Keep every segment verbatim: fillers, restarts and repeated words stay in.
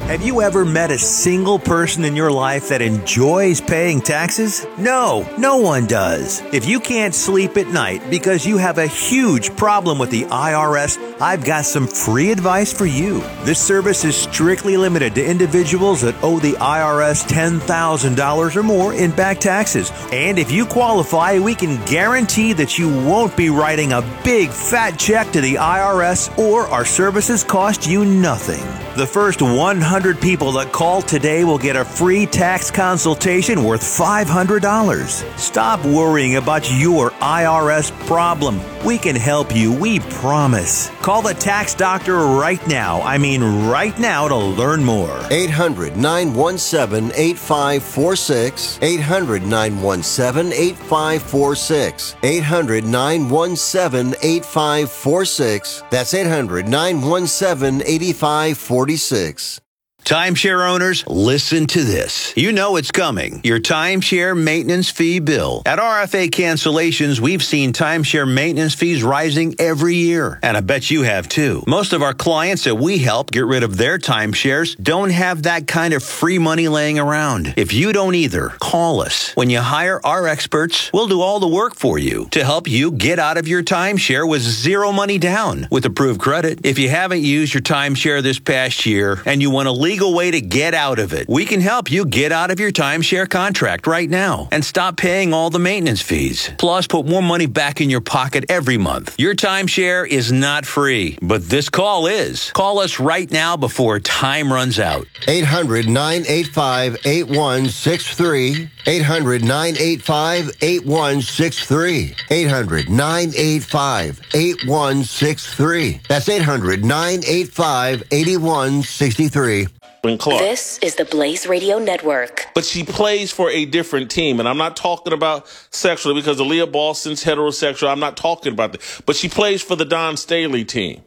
Have you ever met a single person in your life that enjoys paying taxes? No, no one does. If you can't sleep at night because you have a huge problem with the I R S, I've got some free advice for you. This service is strictly limited to individuals that owe the I R S ten thousand dollars or more in back taxes. And if you qualify, we can guarantee that you won't be writing a big fat check to the I R S, or our services cost you nothing. The first one hundred people that call today will get a free tax consultation worth five hundred dollars. Stop worrying about your I R S problem. We can help you, we promise. Call the tax doctor right now. I mean right now to learn more. eight hundred, nine one seven, eight five four six. eight hundred, nine one seven, eight five four six. eight hundred, nine one seven, eight five four six. That's eight hundred, nine one seven, eight five four six. Timeshare owners, listen to this. You know it's coming. Your timeshare maintenance fee bill. At R F A Cancellations, we've seen timeshare maintenance fees rising every year. And I bet you have too. Most of our clients that we help get rid of their timeshares don't have that kind of free money laying around. If you don't either, call us. When you hire our experts, we'll do all the work for you to help you get out of your timeshare with zero money down with approved credit. If you haven't used your timeshare this past year and you want to leave way to get out of it, we can help you get out of your timeshare contract right now and stop paying all the maintenance fees. Plus, put more money back in your pocket every month. Your timeshare is not free, but this call is. Call us right now before time runs out. eight hundred, nine eight five, eight one six three. eight hundred, nine eight five, eight one six three. eight hundred, nine eight five, eight one six three. That's eight hundred, nine eight five, eight one six three. Clark. This is the Blaze Radio Network. But she plays for a different team. And I'm not talking about sexually because Aaliyah Boston's heterosexual. I'm not talking about that. But she plays for the Don Staley team.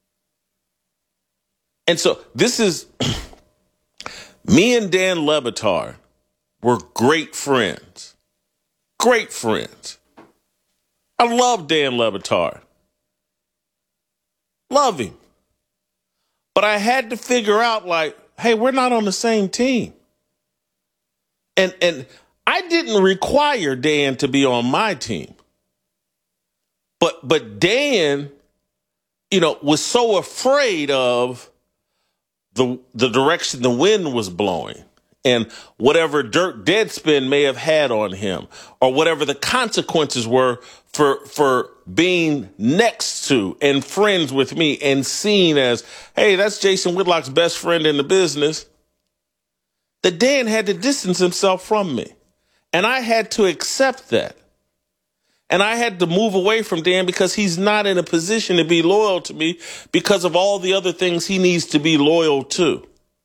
And so this is me and Dan Le Batard were great friends. Great friends. I love Dan Le Batard. Love him. But I had to figure out, like, hey, we're not on the same team. And and I didn't require Dan to be on my team. But but Dan, you know, was so afraid of the the direction the wind was blowing and whatever dirt Deadspin may have had on him, or whatever the consequences were for for being next to and friends with me and seen as, hey, that's Jason Whitlock's best friend in the business, that Dan had to distance himself from me. And I had to accept that. And I had to move away from Dan because he's not in a position to be loyal to me because of all the other things he needs to be loyal to.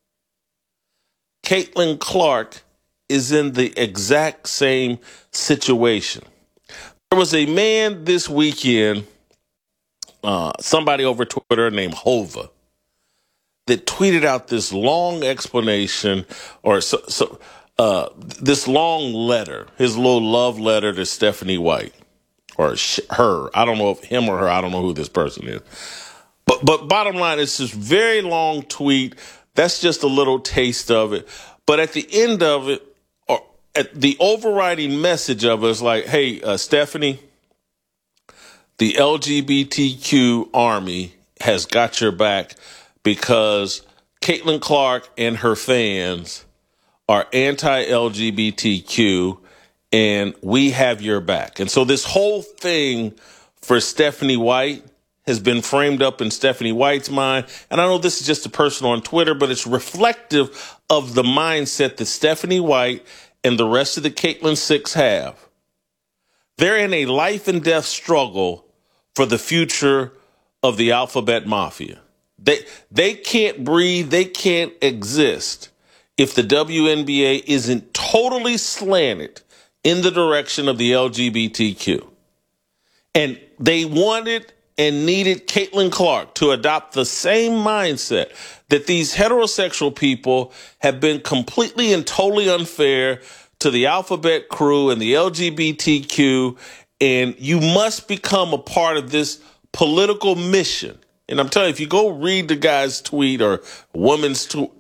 Caitlin Clark is in the exact same situation. There was a man this weekend, uh, somebody over Twitter named Hova, that tweeted out this long explanation or so, so, uh, this long letter, his little love letter to Stephanie White or sh- her. I don't know if him or her. I don't know who this person is. But but bottom line, it's this very long tweet. That's just a little taste of it. But at the end of it, or at the overriding message of it is like, hey, uh, Stephanie, the L G B T Q army has got your back because Caitlin Clark and her fans are anti-L G B T Q, and we have your back. And so this whole thing for Stephanie White has been framed up in Stephanie White's mind. And I know this is just a person on Twitter, but it's reflective of the mindset that Stephanie White and the rest of the Caitlin Six have. They're in a life and death struggle for the future of the Alphabet Mafia. They, they can't breathe. They can't exist if the W N B A isn't totally slanted in the direction of the L G B T Q. And they wanted and needed Caitlin Clark to adopt the same mindset that these heterosexual people have been completely and totally unfair to the Alphabet crew and the L G B T Q, and you must become a part of this political mission. And I'm telling you, if you go read the guy's tweet or woman's t-